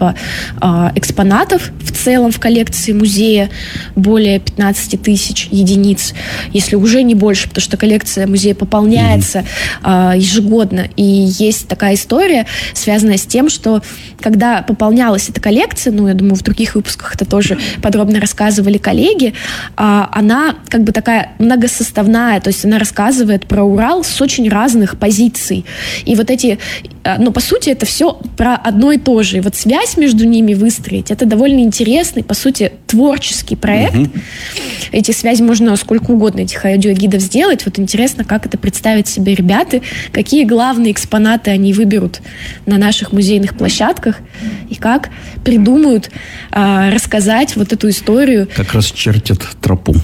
количество экспонатов в целом в коллекции музея, более 15 тысяч единиц, если уже не больше, потому что коллекция музея пополняется ежегодно. И есть такая история, связанная с тем, что когда пополнялась эта коллекция, я думаю, в других выпусках это тоже подробно рассказывали коллеги, она как бы такая многосоставная, то есть она рассказывает про Урал с очень разных позиций. И вот эти, по сути, это все про одно и то же. И вот связь между ними выстроить, это довольно интересный, по сути, творческий проект. Эти связи можно сколько угодно, этих аудиогидов сделать. Вот интересно, как это представить себе ребята, какие главные экспонаты они выберут на наших музейных площадках и как придумают рассказать вот эту историю. Как расчертят тропу.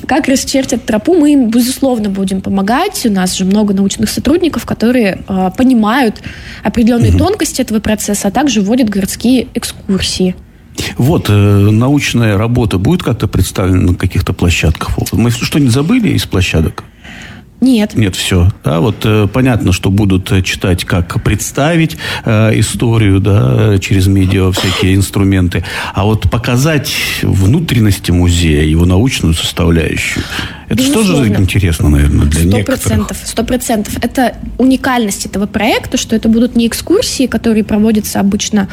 Мы им, безусловно, будем помогать. У нас же много научных сотрудников, которые понимают определенные тонкости этого процесса, а также вводят городские экскурсии. Вот, научная работа будет как-то представлена на каких-то площадках? Мы что-нибудь забыли из площадок? Нет. Нет, все. Да, вот понятно, что будут читать, как представить историю, да, через медиа, всякие инструменты. А вот показать внутренности музея, его научную составляющую, это же тоже интересно, наверное, для некоторых. 100%. Это уникальность этого проекта, что это будут не экскурсии, которые проводятся обычно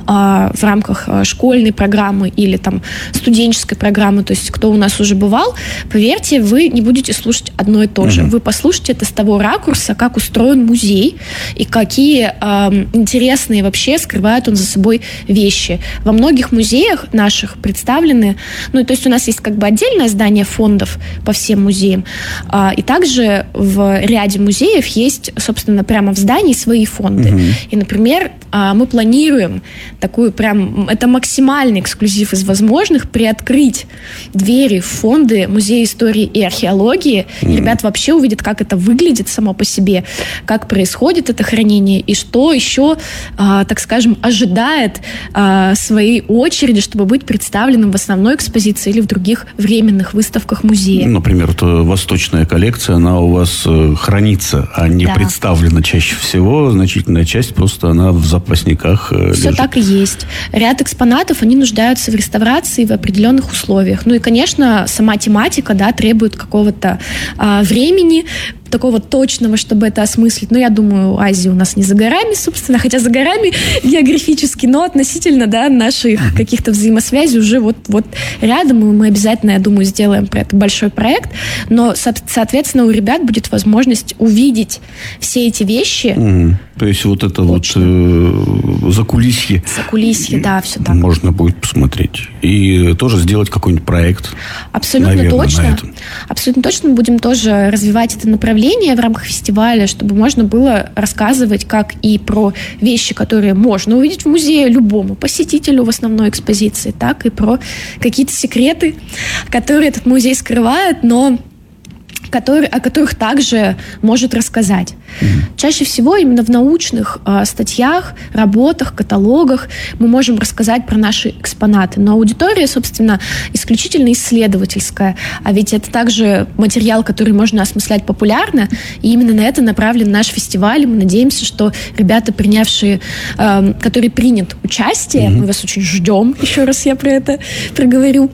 в рамках школьной программы или там студенческой программы, то есть кто у нас уже бывал, поверьте, вы не будете слушать одно и то же. Вы послушайте это с того ракурса, как устроен музей и какие интересные вообще скрывает он за собой вещи. Во многих музеях наших представлены, то есть у нас есть как бы отдельное здание фондов по всем музеям, и также в ряде музеев есть, собственно, прямо в здании свои фонды. И, например, мы планируем такую это максимальный эксклюзив из возможных, приоткрыть двери в фонды Музея истории и археологии. И ребят вообще увидят, как это выглядит само по себе, как происходит это хранение и что еще, так скажем, ожидает своей очереди, чтобы быть представленным в основной экспозиции или в других временных выставках музея. Например, восточная коллекция, она у вас хранится, а не представлена чаще всего. Значительная часть просто она в запасниках лежит. Все так и есть. Ряд экспонатов, они нуждаются в реставрации в определенных условиях. И, конечно, сама тематика, требует какого-то времени, такого точного, чтобы это осмыслить. Я думаю, Азия у нас не за горами, собственно, хотя за горами географически, но относительно, наших каких-то взаимосвязей уже вот рядом, и мы обязательно, я думаю, сделаем про это большой проект, но, соответственно, у ребят будет возможность увидеть все эти вещи. То есть вот это закулисье. Закулисье, все так. Можно будет посмотреть. И тоже сделать какой-нибудь проект. Абсолютно точно. Абсолютно точно будем тоже развивать это направление в рамках фестиваля, чтобы можно было рассказывать как и про вещи, которые можно увидеть в музее любому посетителю в основной экспозиции, так и про какие-то секреты, которые этот музей скрывает, но о которых также может рассказать. Чаще всего именно в научных статьях, работах, каталогах мы можем рассказать про наши экспонаты. Но аудитория, собственно, исключительно исследовательская. А ведь это также материал, который можно осмыслять популярно. И именно на это направлен наш фестиваль. И мы надеемся, что ребята, которые примут участие, мы вас очень ждем, еще раз я про это проговорю,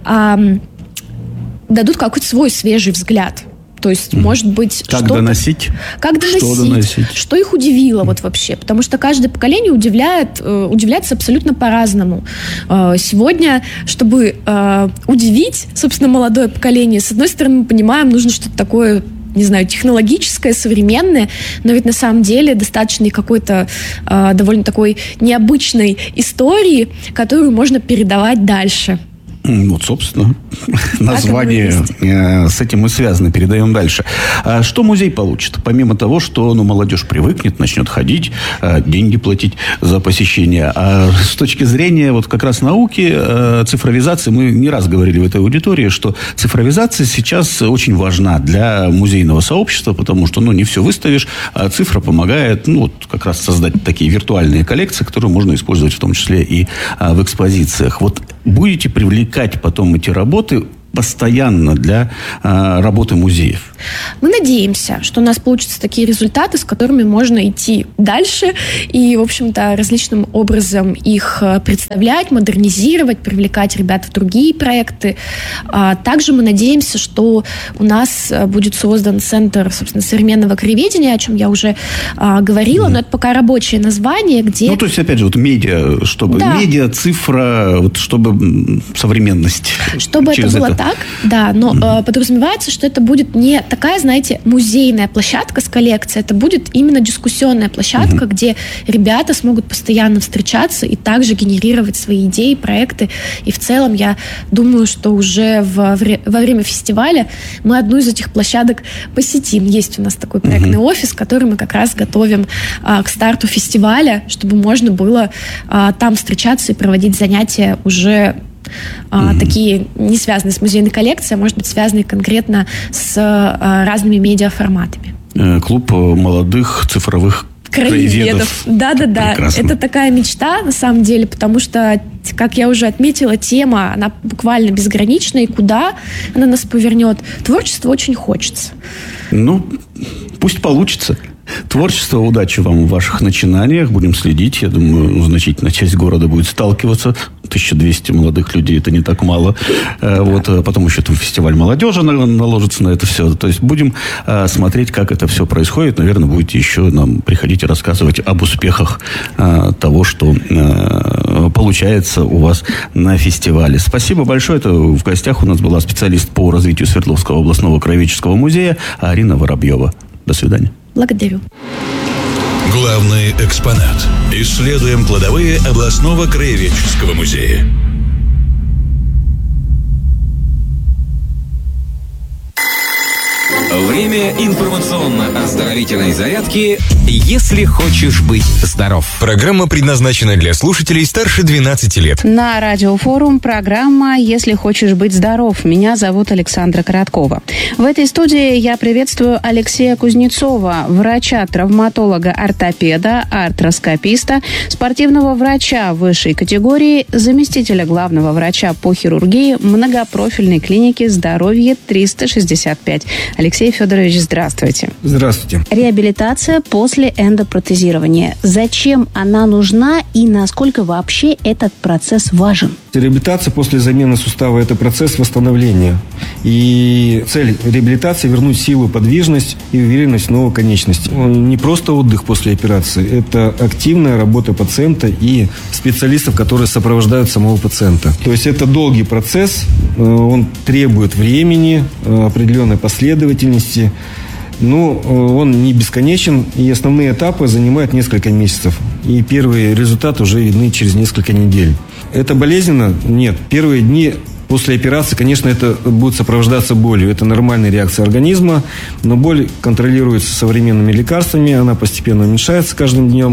дадут какой-то свой свежий взгляд. То есть, может быть, Как доносить? Что их удивило вообще? Потому что каждое поколение удивляется абсолютно по-разному. Сегодня, чтобы удивить, собственно, молодое поколение, с одной стороны, мы понимаем, нужно что-то такое, не знаю, технологическое, современное, но ведь на самом деле достаточно и какой-то довольно такой необычной истории, которую можно передавать дальше. Собственно, название с этим и связано. Передаем дальше. Что музей получит? Помимо того, что молодежь привыкнет, начнет ходить, деньги платить за посещение. А с точки зрения как раз науки, цифровизации, мы не раз говорили в этой аудитории, что цифровизация сейчас очень важна для музейного сообщества, потому что не все выставишь, а цифра помогает как раз создать такие виртуальные коллекции, которые можно использовать в том числе и в экспозициях. Будете привлекать потом эти работы постоянно для работы музеев? Мы надеемся, что у нас получатся такие результаты, с которыми можно идти дальше и, в общем-то, различным образом их представлять, модернизировать, привлекать ребят в другие проекты. Также мы надеемся, что у нас будет создан Центр, собственно, современного краеведения, о чем я уже говорила, но это пока рабочее название, где... Ну, то есть, опять же, вот медиа, чтобы медиа, цифра, вот чтобы современность. Чтобы это было так, да, но подразумевается, что это будет не такая, знаете, музейная площадка с коллекцией, это будет именно дискуссионная площадка, где ребята смогут постоянно встречаться и также генерировать свои идеи, проекты. И в целом я думаю, что уже во время фестиваля мы одну из этих площадок посетим. Есть у нас такой проектный офис, который мы как раз готовим к старту фестиваля, чтобы можно было там встречаться и проводить занятия уже такие, не связанные с музейной коллекцией, а может быть связанные конкретно с разными медиаформатами. Клуб молодых цифровых краеведов. Да-да-да. Прекрасно. Это такая мечта, на самом деле, потому что, как я уже отметила, тема, она буквально безгранична, и куда она нас повернет. Творчество очень хочется. Ну, пусть получится. Творчество, удачи вам в ваших начинаниях. Будем следить. Я думаю, значительная часть города будет сталкиваться. 1200 молодых людей, это не так мало. Вот. Потом еще там фестиваль молодежи наложится на это все. То есть будем смотреть, как это все происходит. Наверное, будете еще нам приходить и рассказывать об успехах того, что получается у вас на фестивале. Спасибо большое. Это в гостях у нас была специалист по развитию Свердловского областного краеведческого музея Арина Воробьева. До свидания. Благодарю. Главный экспонат. Исследуем кладовые областного краеведческого музея. Время информационно-оздоровительной зарядки «Если хочешь быть здоров». Программа предназначена для слушателей старше 12 лет. На Радиофорум программа «Если хочешь быть здоров». Меня зовут Александра Короткова. В этой студии я приветствую Алексея Кузнецова, врача-травматолога, ортопеда, артроскописта, спортивного врача высшей категории, заместителя главного врача по хирургии многопрофильной клиники «Здоровье 365». Алексей Федорович, здравствуйте. Здравствуйте. Реабилитация после эндопротезирования. Зачем она нужна и насколько вообще этот процесс важен? Реабилитация после замены сустава – это процесс восстановления. И цель реабилитации – вернуть силу, подвижность и уверенность в новой конечности. Не просто отдых после операции, это активная работа пациента и специалистов, которые сопровождают самого пациента. То есть это долгий процесс, он требует времени, определенной последовательности. Но он не бесконечен, и основные этапы занимают несколько месяцев. И первые результаты уже видны через несколько недель. Это болезненно? Нет. Первые дни после операции, конечно, это будет сопровождаться болью. Это нормальная реакция организма, но боль контролируется современными лекарствами, она постепенно уменьшается каждым днем.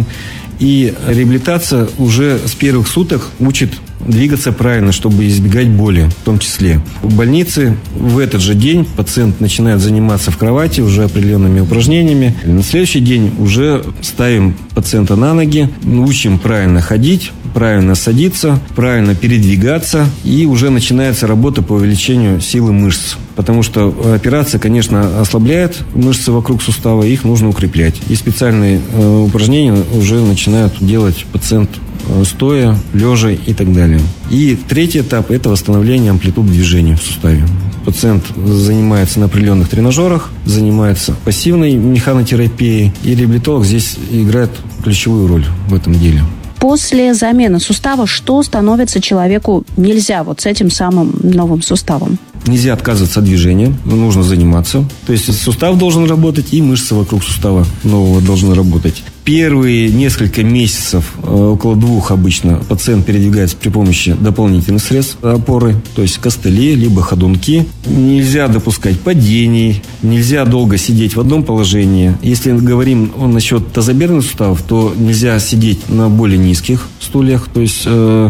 И реабилитация уже с первых суток учит двигаться правильно, чтобы избегать боли в том числе. В больнице в этот же день пациент начинает заниматься в кровати уже определенными упражнениями. На следующий день уже ставим пациента на ноги, учим правильно ходить, правильно садиться, правильно передвигаться. И уже начинается работа по увеличению силы мышц. Потому что операция, конечно, ослабляет мышцы вокруг сустава, их нужно укреплять. И специальные упражнения уже начинают делать пациент стоя, лежа и так далее. И третий этап – это восстановление амплитуд движения в суставе. Пациент занимается на определенных тренажерах, занимается пассивной механотерапией, и реабилитолог здесь играет ключевую роль в этом деле. После замены сустава что становится человеку нельзя вот с этим самым новым суставом? Нельзя отказываться от движения, нужно заниматься. То есть сустав должен работать, и мышцы вокруг сустава нового должны работать. Первые несколько месяцев, около 2 обычно, пациент передвигается при помощи дополнительных средств опоры, то есть костыли, либо ходунки. Нельзя допускать падений, нельзя долго сидеть в одном положении. Если говорим насчет тазобедренных суставов, то нельзя сидеть на более низких стульях, то есть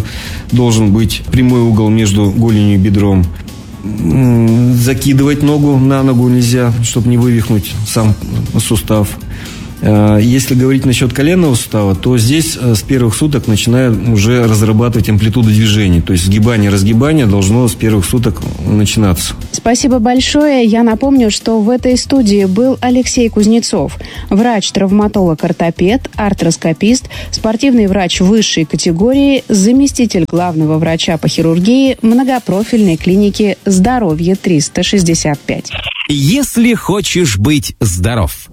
должен быть прямой угол между голенью и бедром. Закидывать ногу на ногу нельзя, чтобы не вывихнуть сам сустав. Если говорить насчет коленного сустава, то здесь с первых суток начинают уже разрабатывать амплитуду движений. То есть сгибание-разгибание должно с первых суток начинаться. Спасибо большое. Я напомню, что в этой студии был Алексей Кузнецов, врач-травматолог-ортопед, артроскопист, спортивный врач высшей категории, заместитель главного врача по хирургии многопрофильной клиники «Здоровье 365». Если хочешь быть здоров.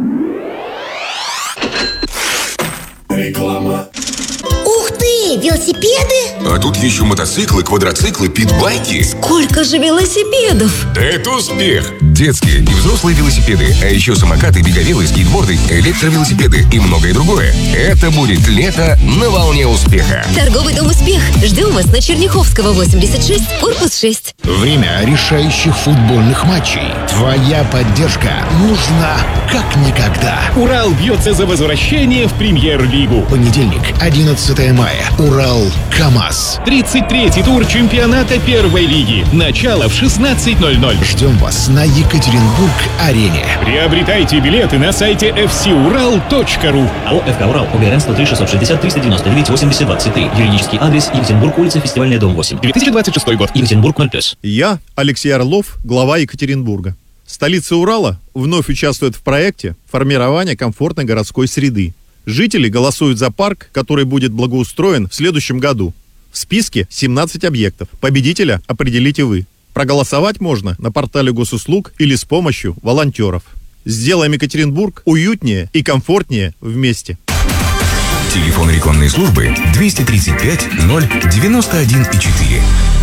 Реклама. Ух ты, велосипеды? А тут еще мотоциклы, квадроциклы, питбайки. Сколько же велосипедов? Да это успех! Детские и взрослые велосипеды, а еще самокаты, беговелы, скейтборды, электровелосипеды и многое другое. Это будет лето на волне успеха. Торговый дом «Успех». Ждем вас на Черняховского, 86, корпус 6. Время решающих футбольных матчей. Твоя поддержка нужна как никогда. Урал бьется за возвращение в премьер-лигу. Понедельник, 11 мая. Урал-КамАЗ. 33-й тур чемпионата первой лиги. Начало в 16:00. Ждем вас на Екатеринбург-арене. Приобретайте билеты на сайте fcural.ru. АО «ФК Урал», ОГРН 103 660 399 80 23. Юридический адрес: Екатеринбург, улица Фестивальная, дом 8. 2026 год. Екатеринбург 0+. Я, Алексей Орлов, глава Екатеринбурга. Столица Урала вновь участвует в проекте формирования комфортной городской среды. Жители голосуют за парк, который будет благоустроен в следующем году. В списке 17 объектов. Победителя определите вы. Проголосовать можно на портале госуслуг или с помощью волонтеров. Сделаем Екатеринбург уютнее и комфортнее вместе. Телефон рекламной службы 235 091 4.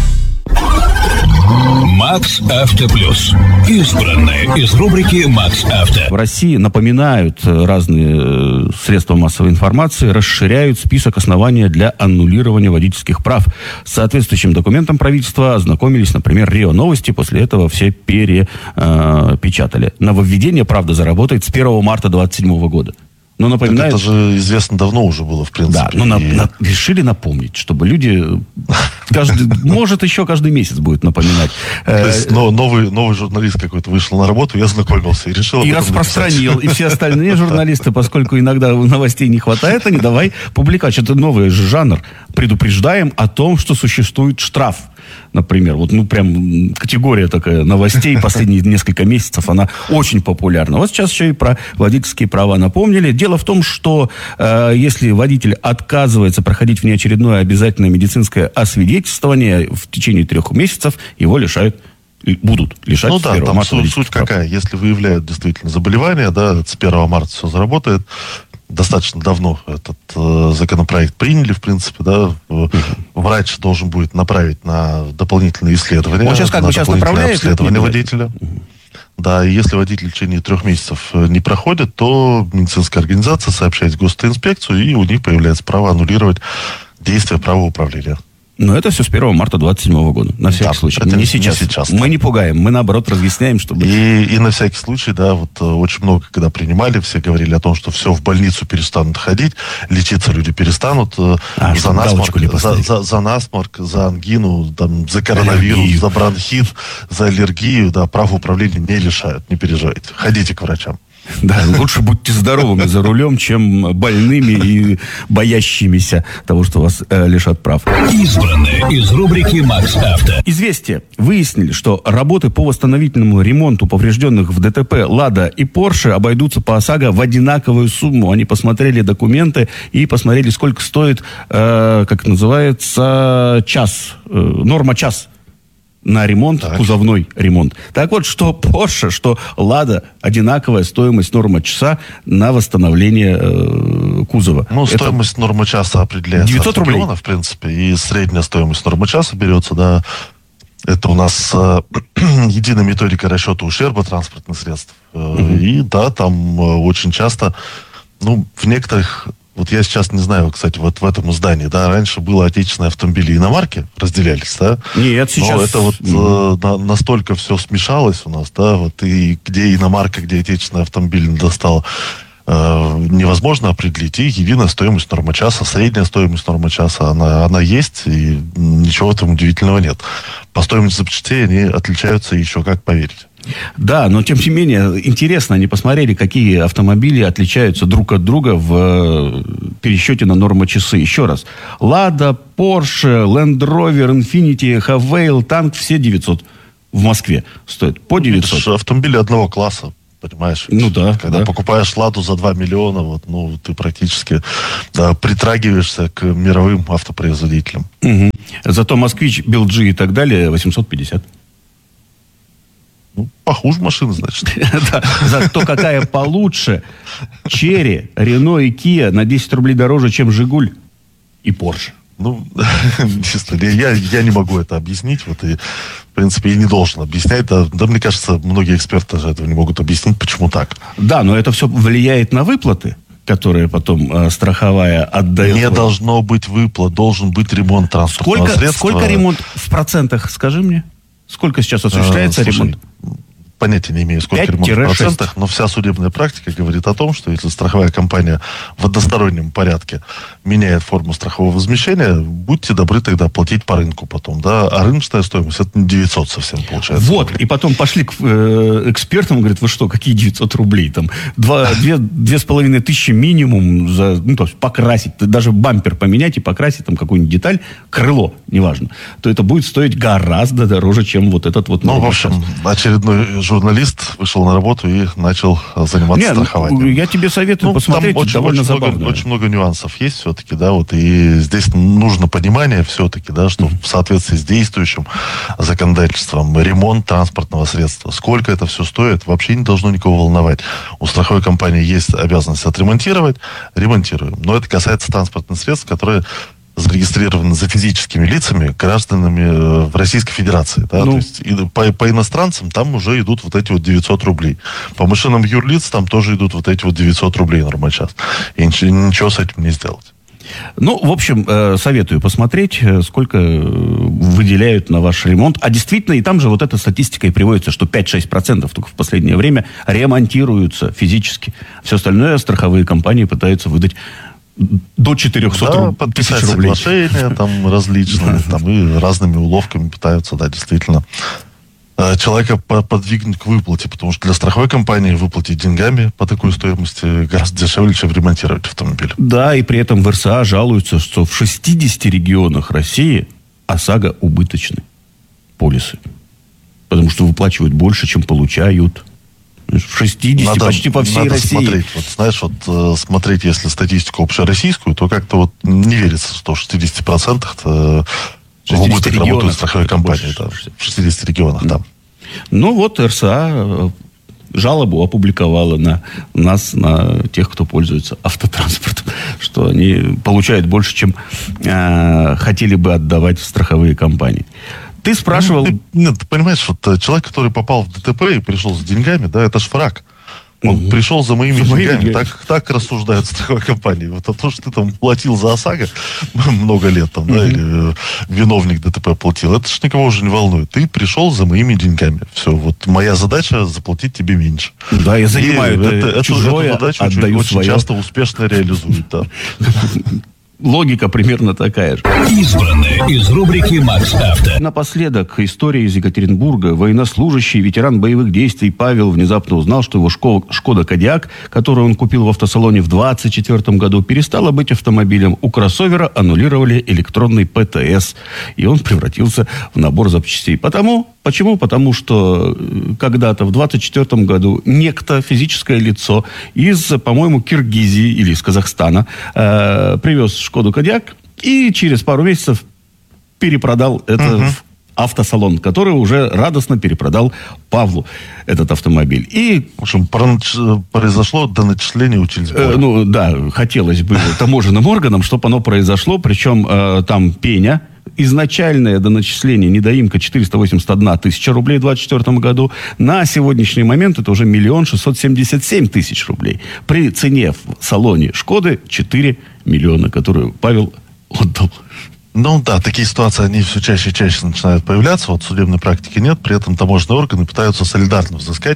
Макс Авто Плюс. Избранное из рубрики Макс Авто. В России напоминают разные средства массовой информации, расширяют список оснований для аннулирования водительских прав. С соответствующим документом правительства ознакомились, например, РИА Новости. После этого все перепечатали. Нововведение, правда, заработает с 1 марта 2027 года. Но напоминает... Это же известно давно уже было, в принципе. Да, но решили напомнить, чтобы люди... Может, еще каждый месяц будет напоминать. То есть новый журналист какой-то вышел на работу, я знакомился и решил... И распространил. И все остальные журналисты, поскольку иногда новостей не хватает, они давай публиковать. Это новый жанр. Предупреждаем о том, что существует штраф. Например, прям категория такая новостей последние несколько месяцев, она очень популярна. Вот сейчас еще и про водительские права напомнили. Дело в том, что если водитель отказывается проходить внеочередное обязательное медицинское освидетельствование в течение 3 месяцев, его будут лишать. Ну да, там суть какая. Если выявляют действительно заболевание, да, с 1 марта все заработает. Достаточно давно этот законопроект приняли, в принципе, да. Врач должен будет направить на дополнительные исследования. Он сейчас направляет обследование водителя. Да, и если водитель в течение 3 месяцев не проходит, то медицинская организация сообщает в госинспекцию, и у них появляется право аннулировать действия правоуправления. Но это все с 1 марта 2027 года. На всякий случай. Не сейчас. Мы не пугаем, мы наоборот разъясняем, чтобы... И на всякий случай, да, очень много, когда принимали, все говорили о том, что все, в больницу перестанут ходить, лечиться люди перестанут за насморк, за ангину, за коронавирус, за бронхит, за аллергию, да, правоуправления не лишают, не переживайте. Ходите к врачам. Да, лучше будьте здоровыми за рулем, чем больными и боящимися того, что вас лишат прав. Избранное из рубрики Макс Авто. Известия выяснили, что работы по восстановительному ремонту поврежденных в ДТП «Лада» и «Порше» обойдутся по ОСАГО в одинаковую сумму. Они посмотрели документы и посмотрели, сколько стоит, как называется, норма час на ремонт, кузовной ремонт. Так вот, что Porsche, что Lada, одинаковая стоимость норма часа на восстановление кузова. Стоимость нормы часа определяется 900 рублей. Региона, в принципе, и средняя стоимость нормы часа берется, да. Это у нас единая методика расчета ущерба транспортных средств. И да, там очень часто, в некоторых... Вот я сейчас не знаю, кстати, вот в этом здании, да, раньше было отечественные автомобили и иномарки разделялись, да? Нет, сейчас... Но это настолько все смешалось у нас, да, и где иномарка, где отечественный автомобиль достал, невозможно определить. И единая стоимость нормы часа, средняя стоимость нормы часа, она есть, и ничего в этом удивительного нет. По стоимости запчастей они отличаются еще, как поверить. Да, но тем не менее, интересно, они посмотрели, какие автомобили отличаются друг от друга в пересчете на нормочасы. Еще раз. Лада, Porsche, Land Rover, Infiniti, Havail, танк, все 900 в Москве стоят. По 900. Это же автомобили одного класса, понимаешь? Ну да. Когда покупаешь Ладу за 2 миллиона, вот, ну, ты практически притрагиваешься к мировым автопроизводителям. Угу. Зато Москвич, BLG и так далее 850. Ну, похуже машины, значит. Да, зато какая получше. Черри, Рено и Киа на 10 рублей дороже, чем Жигуль и Порше. Ну, я не могу это объяснить. Вот и, в принципе, и не должен объяснять. Да, мне кажется, многие эксперты даже этого не могут объяснить, почему так. Да, но это все влияет на выплаты, которые потом страховая отдает. Не должно быть выплат, должен быть ремонт транспортного средства. Сколько ремонт в процентах, скажи мне? Сколько сейчас осуществляется ремонт? Понятия не имею, сколько ремонт в процентах, но вся судебная практика говорит о том, что если страховая компания в одностороннем порядке меняет форму страхового возмещения, будьте добры тогда платить по рынку потом, да, а рыночная стоимость это не 900 совсем получается. Вот, рублей. И потом пошли к экспертам, говорят, вы что, какие 900 рублей, там, 2500 минимум, за, ну, то есть покрасить, даже бампер поменять и покрасить там какую-нибудь деталь, крыло, неважно, то это будет стоить гораздо дороже, чем вот этот вот... Ну, в общем, очередной журналист вышел на работу и начал заниматься страхованием. Я тебе советую посмотреть, там довольно забавно. Очень много нюансов есть все-таки, да, вот, и здесь нужно понимание все-таки, да, что в соответствии с действующим законодательством ремонт транспортного средства, сколько это все стоит, вообще не должно никого волновать. У страховой компании есть обязанность отремонтировать, ремонтируем. Но это касается транспортных средств, которые зарегистрированы за физическими лицами, гражданами в Российской Федерации. Да? То есть по иностранцам там уже идут вот эти вот 900 рублей. По машинам юрлиц там тоже идут вот эти вот 900 рублей нормально. И ничего с этим не сделать. Ну, в общем, советую посмотреть, сколько выделяют на ваш ремонт. А действительно, и там же вот эта статистика и приводится, что 5-6% только в последнее время ремонтируются физически. Все остальное страховые компании пытаются выдать до 400 тысяч рублей. Соглашения там различные, там и разными уловками пытаются, да, действительно, человека подвигнуть к выплате, потому что для страховой компании выплатить деньгами по такой стоимости гораздо дешевле, чем ремонтировать автомобиль. Да, и при этом в РСА жалуются, что в 60 регионах России ОСАГО убыточны полисы, потому что выплачивают больше, чем получают. В 60, почти по всей России. Смотреть, вот, знаешь, вот смотреть, если статистику общероссийскую, то как-то вот не верится, что в 60% в убыток работают страховые компании. Да, в 60 регионах, да. Ну вот РСА жалобу опубликовала на нас, на тех, кто пользуется автотранспортом, что они получают больше, чем хотели бы отдавать в страховые компании. Ты спрашивал... Нет, ты понимаешь, вот человек, который попал в ДТП и пришел с деньгами, да, это ж враг. Он пришел за моими деньгами. Так рассуждают страховые компании. Вот а то, что ты там платил за ОСАГО много лет, там, да, или виновник ДТП платил, это ж никого уже не волнует. Ты пришел за моими деньгами. Все, вот моя задача заплатить тебе меньше. Да, я занимаю чужое, эту задачу очень часто успешно реализуют, да. Логика примерно такая же. Избранное из рубрики «Макс Авто». Напоследок, история из Екатеринбурга. Военнослужащий, ветеран боевых действий Павел внезапно узнал, что его Шкода Кодиак, которую он купил в автосалоне в 2024 году, перестала быть автомобилем. У кроссовера аннулировали электронный ПТС, и он превратился в набор запчастей. Почему? Потому что когда-то в 2024 году некто, физическое лицо из, по-моему, Киргизии или из Казахстана привез Шкоду Кодиак и через пару месяцев перепродал это в автосалон, который уже радостно перепродал Павлу этот автомобиль. И, в общем, произошло доначисление учреждения. Ну, да, хотелось бы таможенным органам, чтобы оно произошло, причем там пеня. Изначальное доначисление, недоимка 481 тысяча рублей в 2024 году. На сегодняшний момент это уже 1 677 000 рублей. При цене в салоне Шкоды 4 миллиона, которую Павел отдал. Ну да, такие ситуации, они все чаще и чаще начинают появляться. Вот судебной практики нет, при этом таможенные органы пытаются солидарно взыскать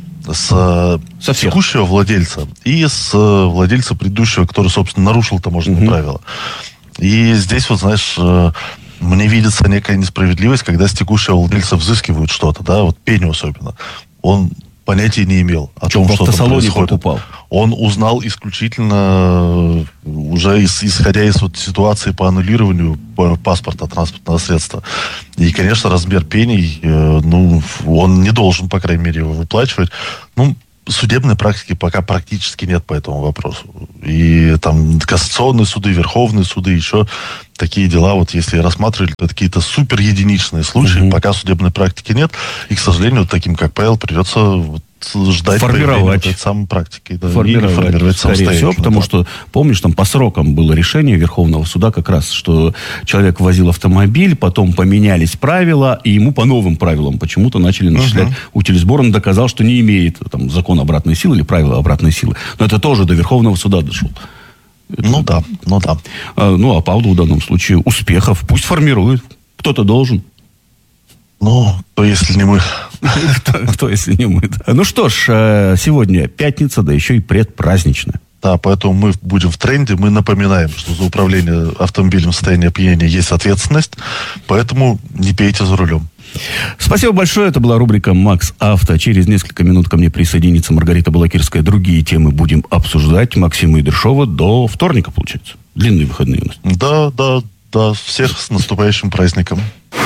с текущего владельца и с владельца предыдущего, который, собственно, нарушил таможенные правила. И здесь, вот, знаешь, мне видится некая несправедливость, когда с текущего владельца взыскивают что-то, да, вот пеню особенно. он понятия не имел о том, что там происходит. Покупал. Он узнал исключительно уже исходя из вот ситуации по аннулированию паспорта транспортного средства. И, конечно, размер пений, он не должен, по крайней мере, его выплачивать. Судебной практики пока практически нет по этому вопросу. И там кассационные суды, верховные суды, еще такие дела, вот если рассматривали, это какие-то супер единичные случаи, пока судебной практики нет. И, к сожалению, таким, как Павел, придется ждать формировать этой самой практики. Да, формировать скорее всего, потому что, помнишь, там по срокам было решение Верховного суда как раз, что человек возил автомобиль, потом поменялись правила, и ему по новым правилам почему-то начали начислять утилизбор. Он доказал, что не имеет там закон обратной силы или правила обратной силы. Но это тоже до Верховного суда дошло. Да. А Павлу в данном случае успехов. Пусть формирует. Кто-то должен. Кто, если не мы? Кто, если не мы? Ну что ж, сегодня пятница, да еще и предпраздничная. Да, поэтому мы будем в тренде. Мы напоминаем, что за управление автомобилем в состоянии опьянения есть ответственность. Поэтому не пейте за рулем. Спасибо большое. Это была рубрика «Макс Авто». Через несколько минут ко мне присоединится Маргарита Балакирская. Другие темы будем обсуждать. Максима Идыршова до вторника, получается. Длинные выходные у нас. Да. Всех с наступающим праздником.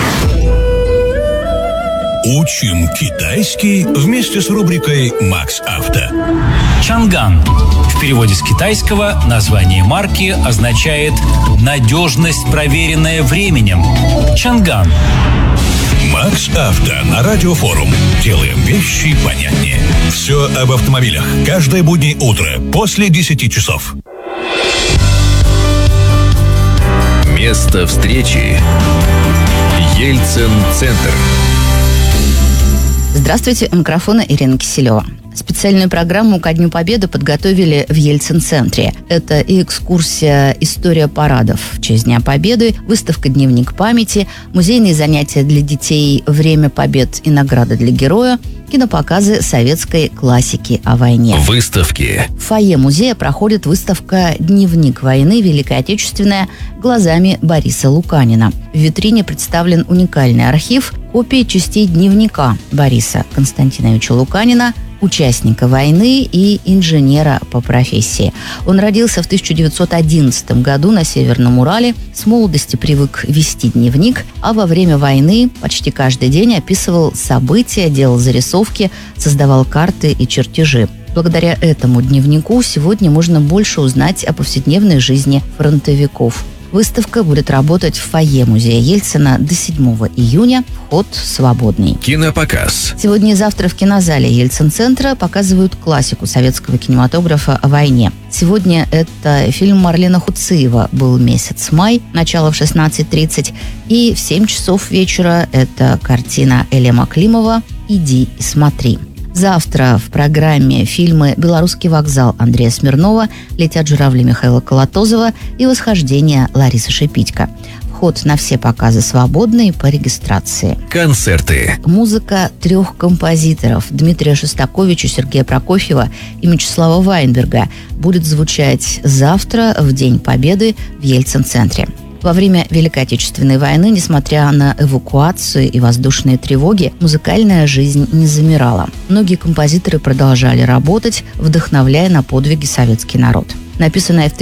Учим китайский вместе с рубрикой «Макс Авто». Чанган. В переводе с китайского название марки означает «надежность, проверенная временем». Чанган. Макс Авто на Радиофорум. Делаем вещи понятнее. Все об автомобилях. Каждое буднее утро после 10 часов. Место встречи. Ельцин-центр. Здравствуйте, у микрофона Ирина Киселева. Специальную программу ко Дню Победы подготовили в Ельцин-центре. Это и экскурсия «История парадов» в честь Дня Победы, выставка «Дневник памяти», музейные занятия для детей «Время побед и награды для героя», кинопоказы советской классики о войне. Выставки. В фойе музея проходит выставка «Дневник войны. Великая Отечественная. Глазами Бориса Луканина». В витрине представлен уникальный архив копий частей дневника Бориса Константиновича Луканина, участника войны и инженера по профессии. Он родился в 1911 году на Северном Урале, с молодости привык вести дневник, а во время войны почти каждый день описывал события, делал зарисовки, создавал карты и чертежи. Благодаря этому дневнику сегодня можно больше узнать о повседневной жизни фронтовиков. Выставка будет работать в фойе музея Ельцина до 7 июня. Вход свободный. Кинопоказ. Сегодня и завтра в кинозале Ельцин-центра показывают классику советского кинематографа о войне. Сегодня это фильм Марлена Хуциева «Был месяц май», начало в 16:30. И в 7 часов вечера это картина Элема Климова «Иди и смотри». Завтра в программе фильмы «Белорусский вокзал» Андрея Смирнова, «Летят журавли» Михаила Колотозова и «Восхождение» Ларисы Шипитько. Вход на все показы свободный по регистрации. Концерты. Музыка 3 композиторов Дмитрия Шостаковича, Сергея Прокофьева и Мячеслава Вайнберга будет звучать завтра в День Победы в Ельцин-центре. Во время Великой Отечественной войны, несмотря на эвакуацию и воздушные тревоги, музыкальная жизнь не замирала. Многие композиторы продолжали работать, вдохновляя на подвиги советский народ. Написанная в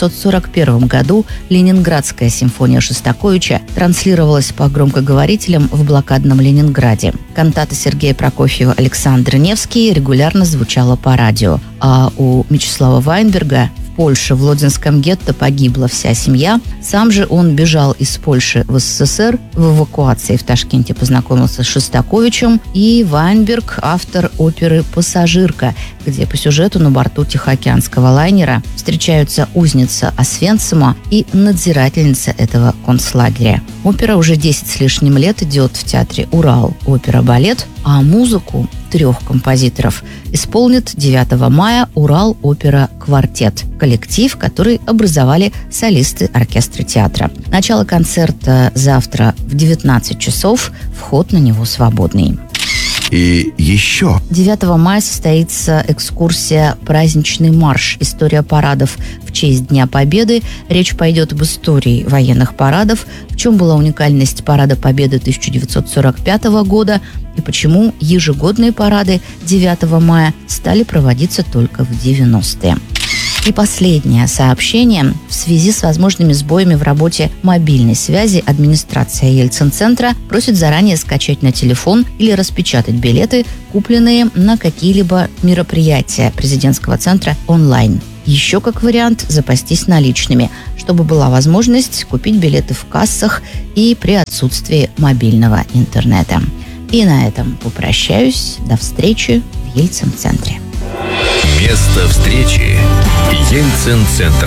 1941 году «Ленинградская симфония» Шостаковича транслировалась по громкоговорителям в блокадном Ленинграде. Кантата Сергея Прокофьева «Александр Невский» регулярно звучала по радио. А у Мячеслава Вайнберга в Польше, в Лодзинском гетто, погибла вся семья. Сам же он бежал из Польши в СССР. В эвакуации в Ташкенте познакомился с Шостаковичем. И Вайнберг – автор оперы «Пассажирка», где по сюжету на борту Тихоокеанского лайнера встречаются узница Освенцима и надзирательница этого концлагеря. Опера уже 10 с лишним лет идет в театре «Урал» опера-балет, а музыку 3 композиторов исполнит 9 мая «Урал опера квартет», коллектив, который образовали солисты оркестра театра. Начало концерта завтра в 19 часов, вход на него свободный. И еще. 9 мая состоится экскурсия «Праздничный марш. История парадов в честь Дня Победы». Речь пойдет об истории военных парадов, в чем была уникальность Парада Победы 1945 года и почему ежегодные парады 9 мая стали проводиться только в 90-е. И последнее сообщение. В связи с возможными сбоями в работе мобильной связи администрация Ельцин-центра просит заранее скачать на телефон или распечатать билеты, купленные на какие-либо мероприятия президентского центра онлайн. Еще как вариант запастись наличными, чтобы была возможность купить билеты в кассах и при отсутствии мобильного интернета. И на этом попрощаюсь. До встречи в Ельцин-центре. Место встречи. Ельцин-центр.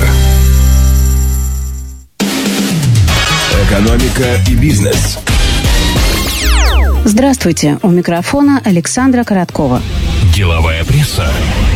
Экономика и бизнес. Здравствуйте. У микрофона Александра Короткова. Деловая пресса.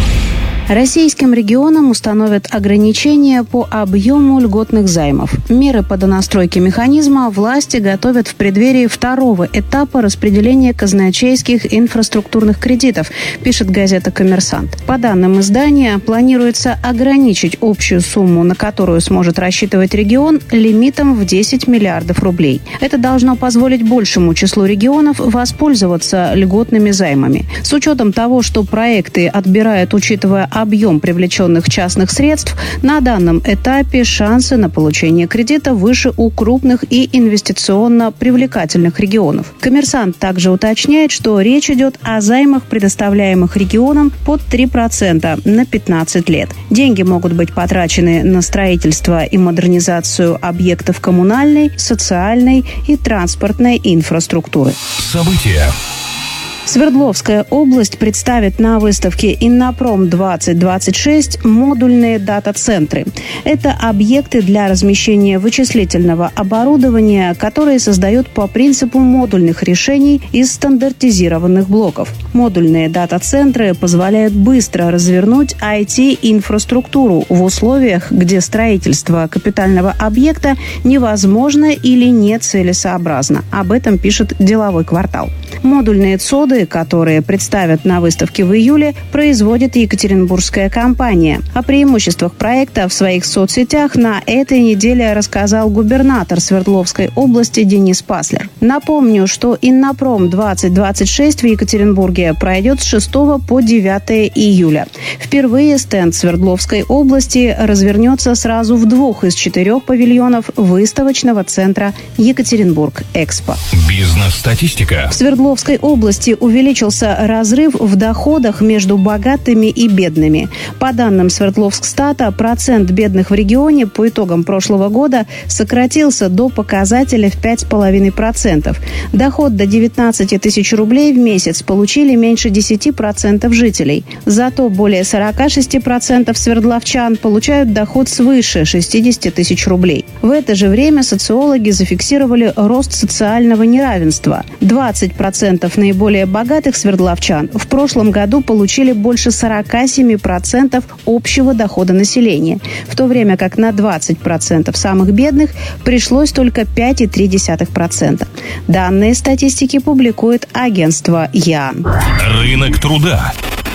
Российским регионам установят ограничения по объему льготных займов. Меры по донастройке механизма власти готовят в преддверии второго этапа распределения казначейских инфраструктурных кредитов, пишет газета «Коммерсант». По данным издания, планируется ограничить общую сумму, на которую сможет рассчитывать регион, лимитом в 10 миллиардов рублей. Это должно позволить большему числу регионов воспользоваться льготными займами. С учетом того, что проекты отбирают, учитывая объем привлеченных частных средств, на данном этапе шансы на получение кредита выше у крупных и инвестиционно привлекательных регионов. «Коммерсант» также уточняет, что речь идет о займах, предоставляемых регионам под 3% на 15 лет. Деньги могут быть потрачены на строительство и модернизацию объектов коммунальной, социальной и транспортной инфраструктуры. События. Свердловская область представит на выставке «Иннопром-2026» модульные дата-центры. Это объекты для размещения вычислительного оборудования, которые создают по принципу модульных решений из стандартизированных блоков. Модульные дата-центры позволяют быстро развернуть IT-инфраструктуру в условиях, где строительство капитального объекта невозможно или нецелесообразно. Об этом пишет «Деловой квартал». Модульные ЦОДы, которые представят на выставке в июле, производит екатеринбургская компания. О преимуществах проекта в своих соцсетях на этой неделе рассказал губернатор Свердловской области Денис Паслер. Напомню, что «Иннопром-2026» в Екатеринбурге пройдет с 6 по 9 июля. Впервые стенд Свердловской области развернется сразу в 2 из 4 павильонов выставочного центра «Екатеринбург-Экспо». Бизнес-статистика. В Свердловской области увеличился разрыв в доходах между богатыми и бедными. По данным Свердловскстата, процент бедных в регионе по итогам прошлого года сократился до показателя в 5,5%. Доход до 19 тысяч рублей в месяц получили меньше 10% жителей. Зато более 46% свердловчан получают доход свыше 60 тысяч рублей. В это же время социологи зафиксировали рост социального неравенства. 20% наиболее богатых свердловчан в прошлом году получили больше 47% общего дохода населения, в то время как на 20% самых бедных пришлось только 5,3%. Данные статистики публикует агентство ЯН. Рынок труда.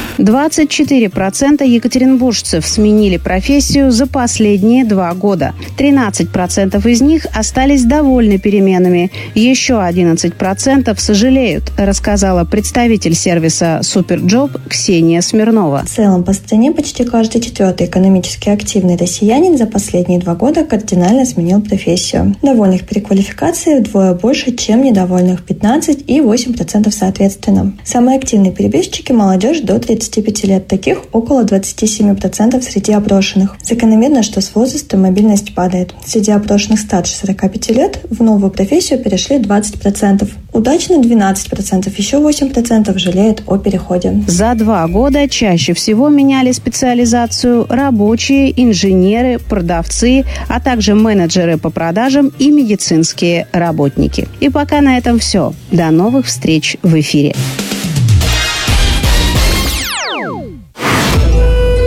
24% екатеринбуржцев сменили профессию за последние 2 года. 13% из них остались довольны переменами. Еще 11% сожалеют, рассказала представитель сервиса «Суперджоп» Ксения Смирнова. В целом по стране почти каждый 4-й экономически активный россиянин за последние 2 года кардинально сменил профессию. Довольных переквалификацией вдвое больше, чем недовольных 15% и 8% соответственно. Самые активные перебежчики – молодежь до 35 лет, таких около 27% среди опрошенных. Закономерно, что с возрастом мобильность падает. Среди опрошенных старше 45 лет в новую профессию перешли 20%. Удачно 12%, еще 8% жалеют о переходе. За 2 года чаще всего меняли специализацию рабочие, инженеры, продавцы, а также менеджеры по продажам и медицинские работники. И пока на этом все. До новых встреч в эфире.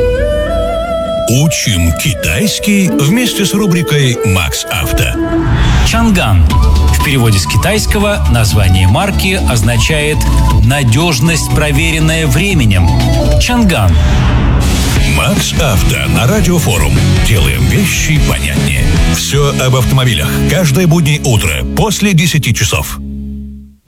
Учим китайский вместе с рубрикой «Макс Авто». Чанган. В переводе с китайского название марки означает «надежность, проверенная временем». Чанган. Макс Авто на Радиофорум. Делаем вещи понятнее. Все об автомобилях. Каждое буднее утро после 10 часов.